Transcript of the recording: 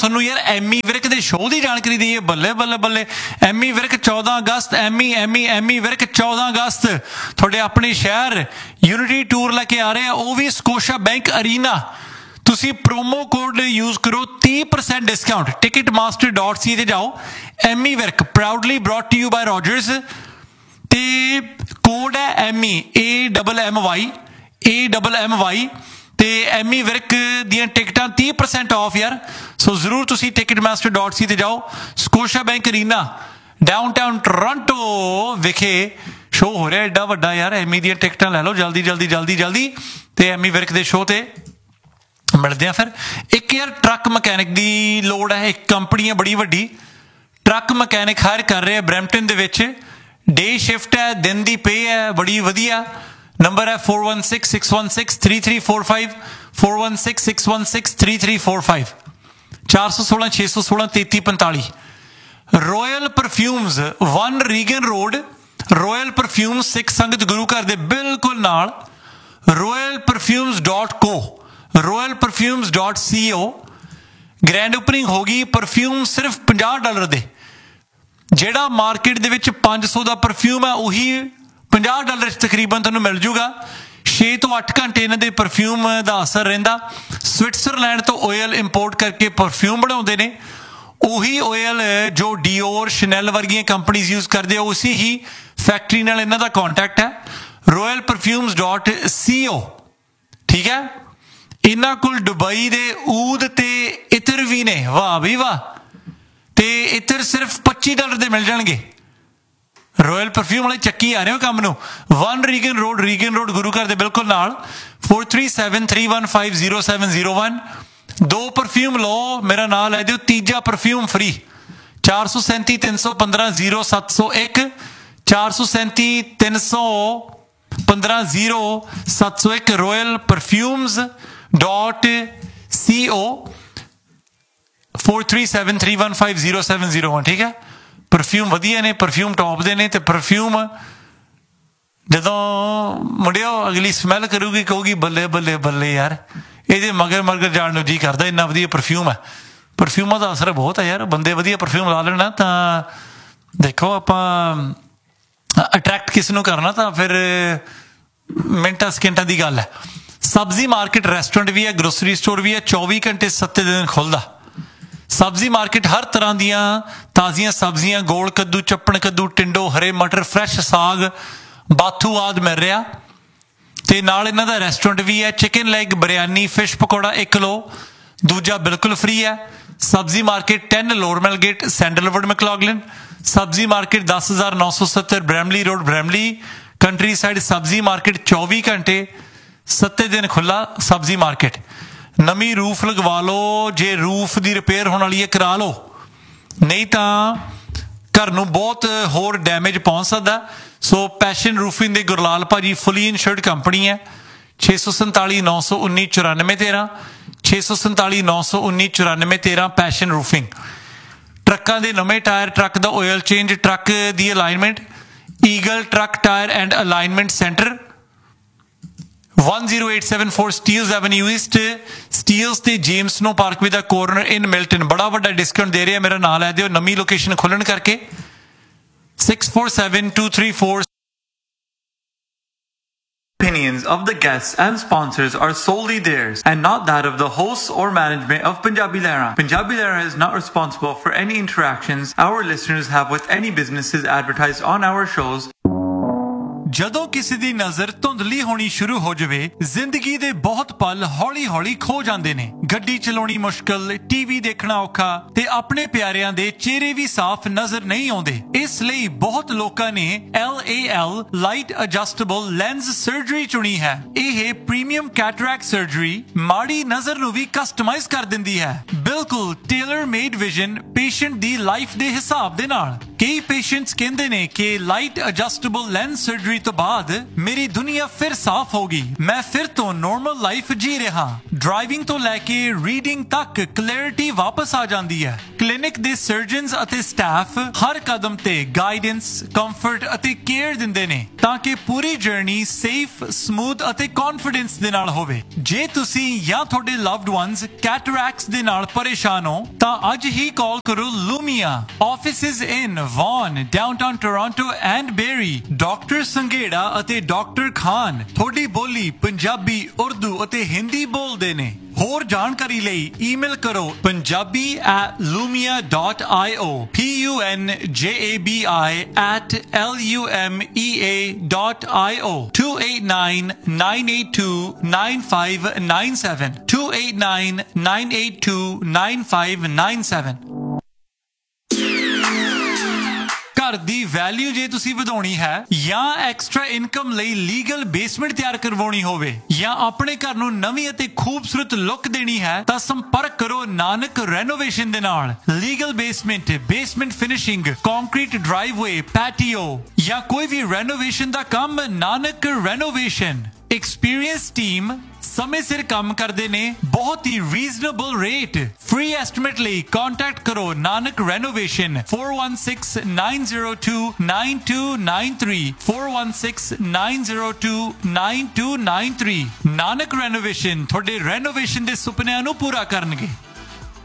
ਤੁਹਾਨੂੰ ਯਾਰ ਐਮੀ ਵਿਰਕ ਦੇ ਸ਼ੋਅ ਦੀ ਜਾਣਕਾਰੀ ਦਈਏ। ਬੱਲੇ ਬੱਲੇ ਬੱਲੇ। ਐਮੀ ਵਿਰਕ 14 ਅਗਸਤ ਐਮੀ ਵਿਰਕ 14 ਅਗਸਤ ਤੁਹਾਡੇ ਆਪਣੇ ਸ਼ਹਿਰ ਯੂਨਿਟੀ ਟੂਰ ਲੈ ਕੇ ਆ ਰਹੇ ਆ, ਉਹ ਵੀ ਸਕੋਸ਼ਾ ਬੈਂਕ ਅਰੀਨਾ। ਤੁਸੀਂ ਪ੍ਰੋਮੋ ਕੋਡ ਯੂਜ਼ ਕਰੋ 30% ਡਿਸਕਾਊਂਟ। ticketmaster.ca ਤੇ ਜਾਓ। Ammy Virk proudly brought to you ਬਾय Rogers ਤੇ ਕੋਡ ਹੈ AMMY ਤੇ ਐਮੀ ਵਿਰਕ ਦੀਆਂ ਟਿਕਟਾਂ 30% ਆਫ ਯਾਰ। ਸੋ ਜ਼ਰੂਰ ਤੁਸੀਂ ticketmaster.ca ਤੇ ਜਾਓ। ਸਕੋਸ਼ਾ ਬੈਂਕ ਅਰੀਨਾ ਡਾਊਨਟਾਊਨ ਟੋਰਾਂਟੋ ਵਿਖੇ ਸ਼ੋਅ ਹੋ ਰਿਹਾ ਐਡਾ ਵੱਡਾ ਯਾਰ। ਐਮੀ ਦੀਆਂ ਟਿਕਟਾਂ ਲੈ ਲਓ ਜਲਦੀ ਜਲਦੀ ਜਲਦੀ ਜਲਦੀ। ਤੇ ਐਮੀ ਵਿਰਕ ਦੇ ਸ਼ੋਅ ਤੇ ਮਿਲਦੇ ਆ ਫਿਰ। ਇੱਕ ਯਾਰ ਟਰੱਕ ਮਕੈਨਿਕ ਦੀ ਲੋੜ ਹੈ। ਇੱਕ ਕੰਪਨੀ ਹੈ ਬੜੀ ਵੱਡੀ, ਟਰੱਕ ਮਕੈਨਿਕ ਹਾਇਰ ਕਰ ਰਹੇ ਆ ਬਰੈਂਪਟਨ ਦੇ ਵਿੱਚ। ਡੇ ਸ਼ਿਫਟ ਹੈ, ਦਿਨ ਦੀ ਪੇ ਹੈ ਬੜੀ ਵਧੀਆ। ਨੰਬਰ ਹੈ 4166163345 4166163345 416 616 3345। Royal ਪਰਫਿਊਮਜ਼ 1 Reagan road, royal perfume ਸਿੱਖ ਸੰਗਤ ਗੁਰੂ ਘਰ ਦੇ ਬਿਲਕੁਲ ਨਾਲ। royalperfumes.co royalperfumes.co ਗ੍ਰੈਂਡ ਓਪਨਿੰਗ ਹੋ ਗਈ। ਪਰਫਿਊਮ ਸਿਰਫ $50 ਦੇ। ਜਿਹੜਾ ਮਾਰਕੀਟ ਦੇ ਵਿੱਚ 500 ਦਾ ਪਰਫਿਊਮ ਹੈ ਉਹੀ $50 ਤਕਰੀਬਨ ਤੁਹਾਨੂੰ ਮਿਲ ਜੂਗਾ। 6 ਤੋਂ 8 ਘੰਟੇ ਇਹਨਾਂ ਦੇ ਪਰਫਿਊਮ ਦਾ ਅਸਰ ਰਹਿੰਦਾ। ਸਵਿਟਜ਼ਰਲੈਂਡ ਤੋਂ ਓਇਲ ਇੰਪੋਰਟ ਕਰਕੇ ਪਰਫਿਊਮ ਬਣਾਉਂਦੇ ਨੇ। ਉਹੀ ਓਇਲ ਜੋ ਡੀਓਰ ਸ਼ਨੈਲ ਵਰਗੀਆਂ ਕੰਪਨੀਜ਼ ਯੂਜ਼ ਕਰਦੇ ਆ, ਉਸੇ ਹੀ ਫੈਕਟਰੀ ਨਾਲ ਇਹਨਾਂ ਦਾ ਕੰਟੈਕਟ ਹੈ। royalperfumes.co ਠੀਕ ਹੈ। ਇਹਨਾਂ ਕੋਲ ਦੁਬਈ ਦੇ ਊਦ ਤੇ ਇਤਰ ਵੀ ਨੇ। ਵਾਹ ਵੀ ਵਾਹ। ਤੇ ਇਤਰ ਸਿਰਫ $25 ਦੇ ਮਿਲ ਜਾਣਗੇ। ਰੋਇਲ ਪਰਫਿਊਮ ਵਾਲੇ ਚੱਕੀ ਆ ਰਹੇ ਹੋ ਕੰਮ ਨੂੰ। 1 ਰੀਗਨ ਰੋਡ ਗੁਰੂ ਘਰ ਦੇ ਬਿਲਕੁਲ ਨਾਲ। 4373150701 2 ਪਰਫਿਊਮ ਲਓ, ਮੇਰਾ ਨਾਂ ਲੈ ਦਿਓ, ਤੀਜਾ ਪਰਫਿਊਮ ਫ੍ਰੀ। 437 315 0701 437 315 0701 royalperfumes.co 4373150701 ਠੀਕ ਹੈ। ਪਰਫਿਊਮ ਵਧੀਆ ਨੇ, ਪਰਫਿਊਮ ਟੌਪ ਦੇ ਨੇ। ਤੇ ਪਰਫਿਊਮ ਜਦੋਂ ਮੁੰਡਿਓ ਅਗਲੀ ਸਮੈਲ ਕਰੂਗੀ ਕਹੂਗੀ ਬੱਲੇ ਬੱਲੇ ਬੱਲੇ ਯਾਰ, ਇਹਦੇ ਮਗਰ ਜਾਣ ਨੂੰ ਜੀ ਕਰਦਾ, ਇੰਨਾ ਵਧੀਆ ਪਰਫਿਊਮ ਹੈ। ਪਰਫਿਊਮਾਂ ਦਾ ਅਸਰ ਬਹੁਤ ਹੈ ਯਾਰ। ਬੰਦੇ ਵਧੀਆ ਪਰਫਿਊਮ ਲਾ ਲੈਣਾ ਤਾਂ ਦੇਖੋ, ਆਪਾਂ ਅਟਰੈਕਟ ਕਿਸ ਨੂੰ ਕਰਨਾ ਤਾਂ ਫਿਰ ਮਿੰਟਾਂ ਸਕਿੰਟਾਂ ਦੀ ਗੱਲ ਹੈ। ਸਬਜ਼ੀ ਮਾਰਕੀਟ ਰੈਸਟੋਰੈਂਟ ਵੀ ਹੈ, ਗਰੋਸਰੀ ਸਟੋਰ ਵੀ ਹੈ, 24 ਘੰਟੇ 7 ਦਿਨ ਖੁੱਲ੍ਹਦਾ। ਸਬਜ਼ੀ ਮਾਰਕੀਟ ਹਰ ਤਰ੍ਹਾਂ ਦੀਆਂ ਤਾਜ਼ੀਆਂ ਸਬਜ਼ੀਆਂ, ਗੋਲ ਕੱਦੂ, ਚੱਪਣ ਕੱਦੂ, ਟਿੰਡੋ, ਹਰੇ ਮਟਰ, ਫਰੈਸ਼ ਸਾਗ, ਬਾਥੂ ਆਦਿ ਮਿਲ ਰਿਹਾ। ਤੇ ਨਾਲ ਇਹਨਾਂ ਦਾ ਰੈਸਟੋਰੈਂਟ ਵੀ ਹੈ। Chicken leg, biryani, fish pakora 1 ਲਓ, ਦੂਜਾ ਬਿਲਕੁਲ ਫ੍ਰੀ ਹੈ। ਸਬਜ਼ੀ ਮਾਰਕੀਟ 10 ਲੋਅਰ ਮਿਲਗੇਟ, ਸੈਂਡਲਵੁੱਡ, ਮੈਕਲੌਗਲਿਨ। ਸਬਜ਼ੀ market 10,970 Bramley road, Bramley. Country side ਸਬਜ਼ੀ ਮਾਰਕੀਟ 24 ਘੰਟੇ 7 ਦਿਨ ਖੁੱਲ੍ਹਾ। ਸਬਜ਼ੀ ਮਾਰਕੀਟ ਨਵੀਂ ਰੂਫ ਲਗਵਾ ਲਓ, ਜੇ ਰੂਫ ਦੀ ਰਿਪੇਅਰ ਹੋਣ ਵਾਲੀ ਹੈ ਕਰਾ ਲਓ, ਨਹੀਂ ਤਾਂ ਘਰ ਨੂੰ ਬਹੁਤ ਹੋਰ ਡੈਮੇਜ ਪਹੁੰਚ ਸਕਦਾ। ਸੋ ਪੈਸ਼ਨ ਰੂਫਿੰਗ ਦੇ ਗੁਰਲਾਲ ਭਾਜੀ ਫੁੱਲੀ ਇਨਸ਼ੋਰਡ ਕੰਪਨੀ ਹੈ। 647 919 9413 647 919 9413 ਪੈਸ਼ਨ ਰੂਫਿੰਗ। ਟਰੱਕਾਂ ਦੇ ਨਵੇਂ tyre, truck the oil change, truck the alignment, eagle truck tyre and alignment centre 10874 Steeles avenue East, Steeles ਤੇ ਜੇਮਸ ਨੋ ਪਾਰਕਵੇ ਦਾ ਕੋਰਨਰ ਇਨ ਮਿਲਟਨ। ਬੜਾ ਵੱਡਾ ਡਿਸਕਾਊਂਟ ਦੇ ਰਿਹਾ, ਮੇਰਾ ਨਾਂ ਲੈ ਦਿਓ ਨਵੀਂ ਲੋਕੇਸ਼ਨ ਖੁੱਲ੍ਹਣ ਕਰਕੇ। 647234 Opinions of the guests and sponsors are solely theirs and not that of the hosts or management of Punjabi Lehra. Punjabi Lehra is not responsible for any interactions our listeners have with any businesses advertised on our shows. ਜਦੋਂ ਕਿਸੇ ਦੀ ਨਜ਼ਰ ਧੁੰਦਲੀ ਹੋਣੀ ਸ਼ੁਰੂ ਹੋ ਜਾਵੇ, ਜ਼ਿੰਦਗੀ ਦੇ ਬਹੁਤ ਪਲ ਹੌਲੀ-ਹੌਲੀ ਖੋ ਜਾਂਦੇ ਨੇ। ਗੱਡੀ ਚਲਾਉਣੀ ਮੁਸ਼ਕਲ, ਟੀਵੀ ਦੇਖਣਾ ਔਖਾ ਤੇ ਆਪਣੇ ਪਿਆਰਿਆਂ ਦੇ ਚਿਹਰੇ ਵੀ ਸਾਫ਼ ਨਜ਼ਰ ਨਹੀਂ ਆਉਂਦੇ। ਇਸ ਲਈ ਬਹੁਤ ਲੋਕਾਂ ਨੇ LAL light adjustable lens surgery ਚੁਣੀ ਹੈ। ਇਹ ਪ੍ਰੀਮੀਅਮ ਕੈਟਰੈਕਟ ਸਰਜਰੀ ਮਾੜੀ ਨਜ਼ਰ ਨੂੰ ਵੀ ਕਸਟਮਾਈਜ਼ ਕਰ ਦਿੰਦੀ ਹੈ, ਬਿਲਕੁਲ ਟੇਲਰ ਮੇਡ ਵਿਜ਼ਨ ਪੇਸ਼ੈਂਟ ਦੀ ਲਾਈਫ ਦੇ ਹਿਸਾਬ ਦੇ ਨਾਲ। ਕਈ ਪੇਸ਼ੈਂਟਸ ਕਹਿੰਦੇ ਨੇ ਕਿ ਲਾਈਟ ਐਡਜਸਟੇਬਲ ਲੈਂਸ ਸਰਜਰੀ ਤੋਂ ਬਾਅਦ ਮੇਰੀ ਦੁਨੀਆ ਫਿਰ ਸਾਫ਼ ਹੋ ਗਈ, ਮੈਂ ਫਿਰ ਤੋਂ ਨਾਰਮਲ ਲਾਈਫ ਜੀ ਰਿਹਾ। ਡਰਾਈਵਿੰਗ ਤੋਂ ਲੈ ਕੇ ਰੀਡਿੰਗ ਤੱਕ ਕਲੈਰਿਟੀ ਵਾਪਸ ਆ ਜਾਂਦੀ ਹੈ। ਕਲੀਨਿਕ ਦੇ ਸਰਜਨਸ ਅਤੇ ਸਟਾਫ ਹਰ ਕਦਮ ਤੇ ਗਾਈਡੈਂਸ, ਕੰਫਰਟ ਅਤੇ ਕੇਅਰ ਦਿੰਦੇ ਨੇ ਤਾਂ ਕਿ ਪੂਰੀ ਜਰਨੀ ਸੇਫ, ਸਮੂਥ ਅਤੇ ਕੌਨਫੀਡੈਂਸ ਦੇ ਨਾਲ ਹੋਵੇ। ਜੇ ਤੁਸੀਂ ਜਾਂ ਤੁਹਾਡੇ ਲਵਡ ਵਨਸ ਕੈਟਰੈਕਟਸ ਦੇ ਨਾਲ परेशान हो तो आज ही कॉल करो Lumia offices in von downtown Toronto and berry doctor Sanghera ਅਤੇ डॉक्टर खान थोड़ी बोली पंजाबी उर्दू ਅਤੇ हिंदी बोलते ने ਹੋਰ ਜਾਣਕਾਰੀ ਲਈ ਈਮੇਲ ਕਰੋ punjabi@lumia.io punjabi@lumea.io 2899829597 2899829597 ਘਰ ਦੀ ਵੈਲਿਊ ਜੇ ਤੁਸੀਂ ਵਧਾਉਣੀ ਹੈ ਜਾਂ ਐਕਸਟਰਾ ਇਨਕਮ ਲਈ ਲੀਗਲ ਬੇਸਮੈਂਟ ਤਿਆਰ ਕਰਵਾਉਣੀ ਹੋਵੇ ਜਾਂ ਆਪਣੇ ਘਰ ਨੂੰ ਨਵੀਂ ਅਤੇ ਖੂਬਸੂਰਤ ਲੁੱਕ ਦੇਣੀ ਹੈ ਤਾਂ ਸੰਪਰਕ ਕਰੋ ਨਾਨਕ ਰੈਨੋਵੇਸ਼ਨ ਦੇ ਨਾਲ legal basement finishing concrete ਡਰਾਈਵਵੇ patio ਜਾਂ ਕੋਈ ਵੀ ਰੈਨੋਵੇਸ਼ਨ ਦਾ ਕੰਮ ਨਾਨਕ ਰੈਨੋਵੇਸ਼ਨ एक्सपीरियंस टीम समय सिर काम करते ने बहुत ही रीजनेबल रेट फ्री एस्टिमेट ਲਈ कांटेक्ट करो नानक रेनोवेशन 4169029293 4169029293 नानक रेनोवेशन ਤੁਹਾਡੇ रेनोवेशन ਦੇ ਸੁਪਨਿਆਂ ਨੂੰ ਪੂਰਾ ਕਰਨਗੇ